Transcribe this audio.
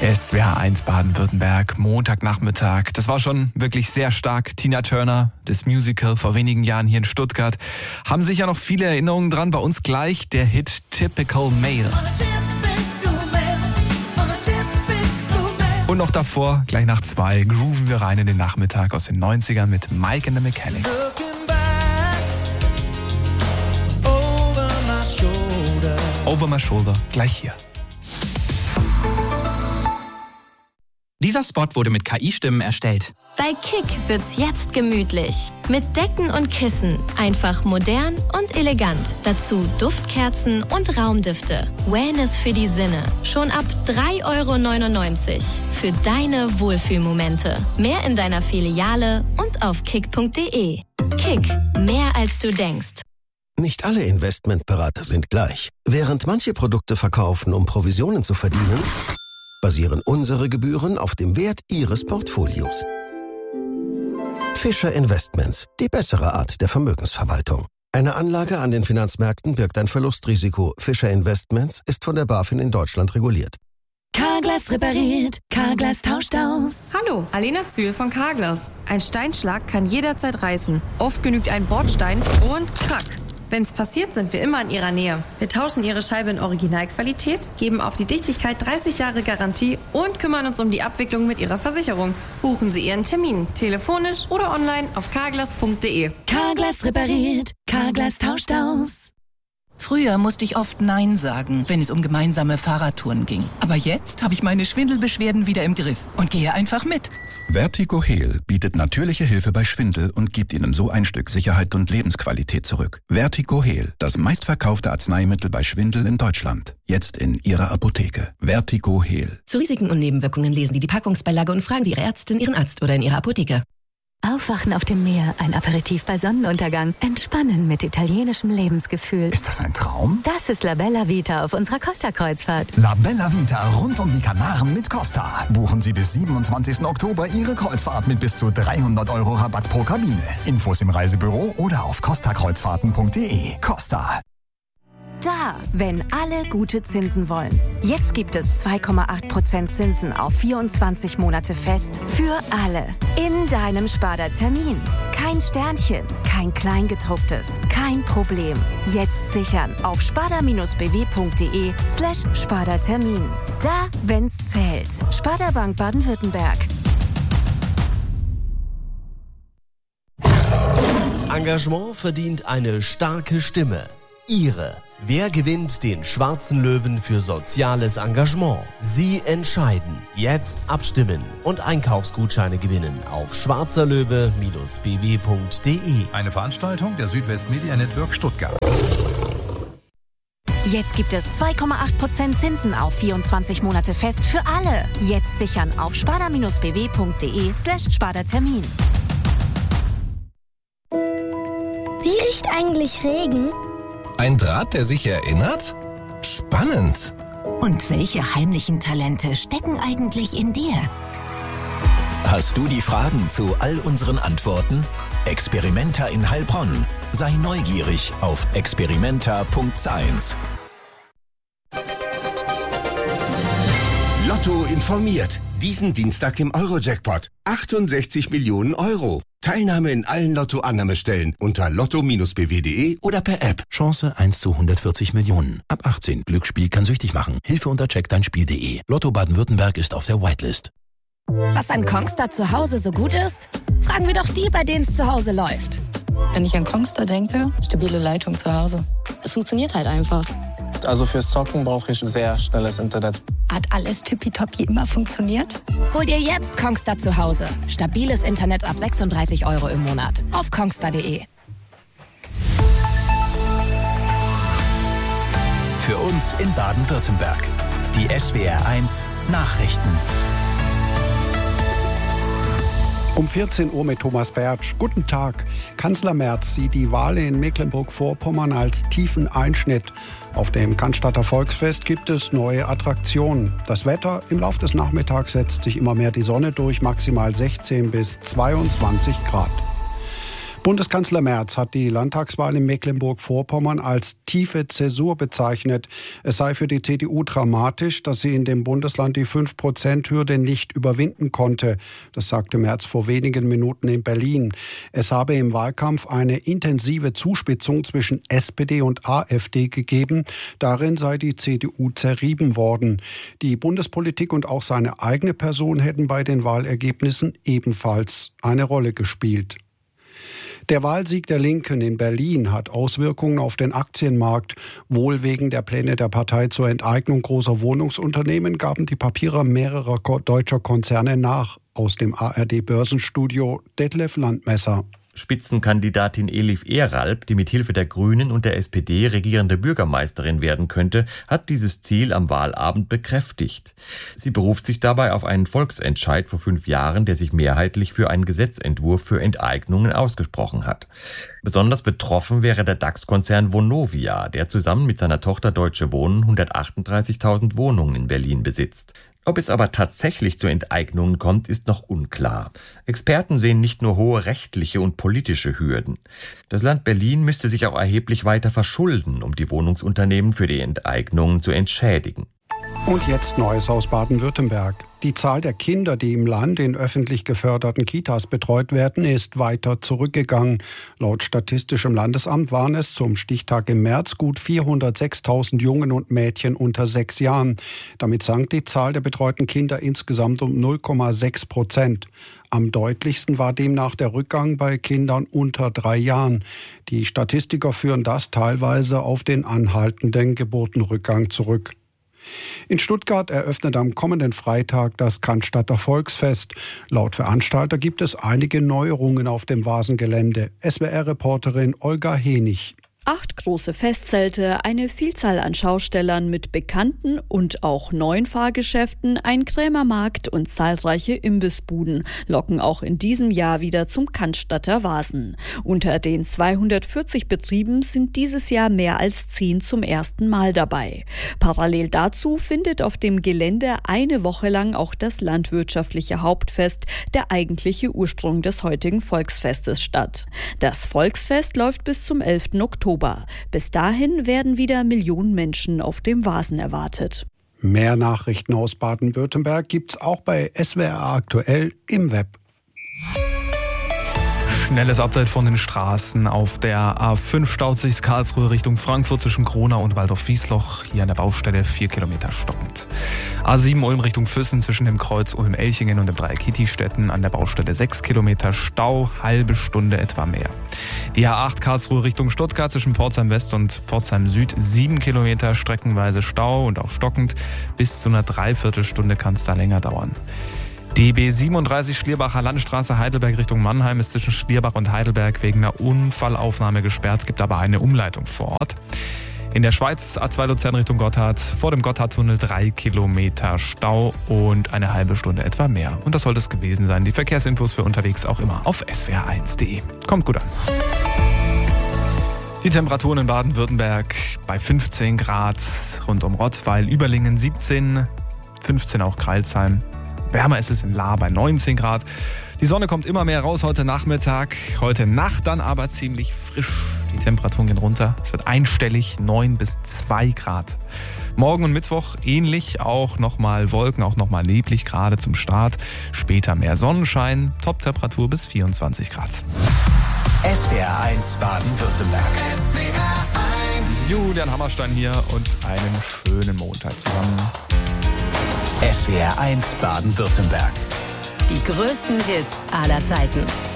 SWR 1 Baden-Württemberg, Montagnachmittag. Das war schon wirklich sehr stark. Tina Turner, das Musical vor wenigen Jahren hier in Stuttgart. Haben sicher noch viele Erinnerungen dran. Bei uns gleich der Hit Typical Male. Und noch davor, gleich nach 2, grooven wir rein in den Nachmittag aus den 90ern mit Mike and the Mechanics. Over my shoulder, gleich hier. Dieser Spot wurde mit KI-Stimmen erstellt. Bei Kick wird's jetzt gemütlich. Mit Decken und Kissen. Einfach modern und elegant. Dazu Duftkerzen und Raumdüfte. Wellness für die Sinne. Schon ab 3,99 € für deine Wohlfühlmomente. Mehr in deiner Filiale und auf kick.de. Kick, mehr als du denkst. Nicht alle Investmentberater sind gleich. Während manche Produkte verkaufen, um Provisionen zu verdienen, basieren unsere Gebühren auf dem Wert Ihres Portfolios. Fischer Investments, die bessere Art der Vermögensverwaltung. Eine Anlage an den Finanzmärkten birgt ein Verlustrisiko. Fischer Investments ist von der BaFin in Deutschland reguliert. Carglass repariert, Carglass tauscht aus. Hallo, Alena Zühl von Carglass. Ein Steinschlag kann jederzeit reißen. Oft genügt ein Bordstein und krack. Wenn's passiert, sind wir immer in Ihrer Nähe. Wir tauschen Ihre Scheibe in Originalqualität, geben auf die Dichtigkeit 30 Jahre Garantie und kümmern uns um die Abwicklung mit Ihrer Versicherung. Buchen Sie Ihren Termin, telefonisch oder online auf carglass.de. Carglass repariert, Carglass tauscht aus. Früher musste ich oft Nein sagen, wenn es um gemeinsame Fahrradtouren ging. Aber jetzt habe ich meine Schwindelbeschwerden wieder im Griff und gehe einfach mit. Vertigo Heal bietet natürliche Hilfe bei Schwindel und gibt Ihnen so ein Stück Sicherheit und Lebensqualität zurück. Vertigo Heal, das meistverkaufte Arzneimittel bei Schwindel in Deutschland. Jetzt in Ihrer Apotheke. Vertigo Heal. Zu Risiken und Nebenwirkungen lesen Sie die Packungsbeilage und fragen Sie Ihre Ärztin, Ihren Arzt oder in Ihrer Apotheke. Aufwachen auf dem Meer, ein Aperitif bei Sonnenuntergang, entspannen mit italienischem Lebensgefühl. Ist das ein Traum? Das ist La Bella Vita auf unserer Costa-Kreuzfahrt. La Bella Vita rund um die Kanaren mit Costa. Buchen Sie bis 27. Oktober Ihre Kreuzfahrt mit bis zu 300 € Rabatt pro Kabine. Infos im Reisebüro oder auf costakreuzfahrten.de. Costa. Da, wenn alle gute Zinsen wollen. Jetzt gibt es 2,8% Zinsen auf 24 Monate fest für alle. In deinem Sparda-Termin. Kein Sternchen, kein Kleingedrucktes, kein Problem. Jetzt sichern auf sparda-bw.de/Sparda-Termin. Da, wenn's zählt. Sparda Bank Baden-Württemberg. Engagement verdient eine starke Stimme. Ihre. Wer gewinnt den Schwarzen Löwen für soziales Engagement? Sie entscheiden. Jetzt abstimmen und Einkaufsgutscheine gewinnen auf schwarzerlöwe-bw.de. Eine Veranstaltung der Südwest Media Network Stuttgart. Jetzt gibt es 2,8% Zinsen auf 24 Monate fest für alle. Jetzt sichern auf sparda-bw.de/Sparda-Termin. Wie riecht eigentlich Regen? Ein Draht, der sich erinnert? Spannend. Und welche heimlichen Talente stecken eigentlich in dir? Hast du die Fragen zu all unseren Antworten? Experimenta in Heilbronn. Sei neugierig auf experimenta.science. Lotto informiert. Diesen Dienstag im Euro-Jackpot. 68 Millionen €. Teilnahme in allen Lotto-Annahmestellen unter lotto-bw.de oder per App. Chance 1 zu 140 Millionen. Ab 18. Glücksspiel kann süchtig machen. Hilfe unter checkdeinspiel.de. Lotto Baden-Württemberg ist auf der Whitelist. Was an Kongstar zu Hause so gut ist? Fragen wir doch die, bei denen es zu Hause läuft. Wenn ich an Kongstar denke, stabile Leitung zu Hause. Es funktioniert halt einfach. Also fürs Zocken brauche ich sehr schnelles Internet. Hat alles tippitoppi immer funktioniert? Hol dir jetzt Kongstar zu Hause. Stabiles Internet ab 36 € im Monat. Auf kongstar.de. Für uns in Baden-Württemberg. Die SWR 1 Nachrichten. Um 14 Uhr mit Thomas Bertsch. Guten Tag. Kanzler Merz sieht die Wahl in Mecklenburg-Vorpommern als tiefen Einschnitt. Auf dem Cannstatter Volksfest gibt es neue Attraktionen. Das Wetter: im Laufe des Nachmittags setzt sich immer mehr die Sonne durch, maximal 16 bis 22 Grad. Bundeskanzler Merz hat die Landtagswahl in Mecklenburg-Vorpommern als tiefe Zäsur bezeichnet. Es sei für die CDU dramatisch, dass sie in dem Bundesland die 5%-Hürde nicht überwinden konnte. Das sagte Merz vor wenigen Minuten in Berlin. Es habe im Wahlkampf eine intensive Zuspitzung zwischen SPD und AfD gegeben. Darin sei die CDU zerrieben worden. Die Bundespolitik und auch seine eigene Person hätten bei den Wahlergebnissen ebenfalls eine Rolle gespielt. Der Wahlsieg der Linken in Berlin hat Auswirkungen auf den Aktienmarkt. Wohl wegen der Pläne der Partei zur Enteignung großer Wohnungsunternehmen gaben die Papiere mehrerer deutscher Konzerne nach. Aus dem ARD-Börsenstudio Detlef Landmesser. Spitzenkandidatin Elif Eralp, die mit Hilfe der Grünen und der SPD regierende Bürgermeisterin werden könnte, hat dieses Ziel am Wahlabend bekräftigt. Sie beruft sich dabei auf einen Volksentscheid vor 5 Jahren, der sich mehrheitlich für einen Gesetzentwurf für Enteignungen ausgesprochen hat. Besonders betroffen wäre der DAX-Konzern Vonovia, der zusammen mit seiner Tochter Deutsche Wohnen 138.000 Wohnungen in Berlin besitzt. Ob es aber tatsächlich zu Enteignungen kommt, ist noch unklar. Experten sehen nicht nur hohe rechtliche und politische Hürden. Das Land Berlin müsste sich auch erheblich weiter verschulden, um die Wohnungsunternehmen für die Enteignungen zu entschädigen. Und jetzt Neues aus Baden-Württemberg. Die Zahl der Kinder, die im Land in öffentlich geförderten Kitas betreut werden, ist weiter zurückgegangen. Laut Statistischem Landesamt waren es zum Stichtag im März gut 406.000 Jungen und Mädchen unter 6 Jahren. Damit sank die Zahl der betreuten Kinder insgesamt um 0,6%. Am deutlichsten war demnach der Rückgang bei Kindern unter 3 Jahren. Die Statistiker führen das teilweise auf den anhaltenden Geburtenrückgang zurück. In Stuttgart eröffnet am kommenden Freitag das Cannstatter Volksfest. Laut Veranstalter gibt es einige Neuerungen auf dem Vasengelände. SWR-Reporterin Olga Henig. 8 große Festzelte, eine Vielzahl an Schaustellern mit bekannten und auch neuen Fahrgeschäften, ein Krämermarkt und zahlreiche Imbissbuden locken auch in diesem Jahr wieder zum Cannstatter Vasen. Unter den 240 Betrieben sind dieses Jahr mehr als 10 zum ersten Mal dabei. Parallel dazu findet auf dem Gelände eine Woche lang auch das landwirtschaftliche Hauptfest, der eigentliche Ursprung des heutigen Volksfestes, statt. Das Volksfest läuft bis zum 11. Oktober. Bis dahin werden wieder Millionen Menschen auf dem Vasen erwartet. Mehr Nachrichten aus Baden-Württemberg gibt's auch bei SWR aktuell im Web. Schnelles Update von den Straßen. Auf der A5 staut sich Karlsruhe Richtung Frankfurt zwischen Kronau und Waldorf-Wiesloch. Hier an der Baustelle 4 Kilometer stockend. A7 Ulm Richtung Füssen zwischen dem Kreuz Ulm-Elchingen und dem Dreieck Hittistetten an der Baustelle 6 Kilometer Stau, halbe Stunde etwa mehr. Die A8 Karlsruhe Richtung Stuttgart zwischen Pforzheim West und Pforzheim Süd 7 Kilometer streckenweise Stau und auch stockend. Bis zu einer Dreiviertelstunde kann es da länger dauern. Die B37 Schlierbacher Landstraße Heidelberg Richtung Mannheim ist zwischen Schlierbach und Heidelberg wegen einer Unfallaufnahme gesperrt, gibt aber eine Umleitung vor Ort. In der Schweiz A2 Luzern Richtung Gotthard, vor dem Gotthardtunnel 3 Kilometer Stau und eine halbe Stunde etwa mehr. Und das soll es gewesen sein. Die Verkehrsinfos für unterwegs auch immer auf swr1.de. Kommt gut an. Die Temperaturen in Baden-Württemberg bei 15 Grad rund um Rottweil, Überlingen 17, 15 auch Crailsheim. Wärmer ist es in Lahr bei 19 Grad. Die Sonne kommt immer mehr raus heute Nachmittag. Heute Nacht dann aber ziemlich frisch. Die Temperaturen gehen runter. Es wird einstellig 9 bis 2 Grad. Morgen und Mittwoch ähnlich. Auch nochmal Wolken, auch nochmal neblig gerade zum Start. Später mehr Sonnenschein. Top-Temperatur bis 24 Grad. SWR1 Baden-Württemberg. Julian Hammerstein hier und einen schönen Montag zusammen. SWR1 Baden-Württemberg. Die größten Hits aller Zeiten.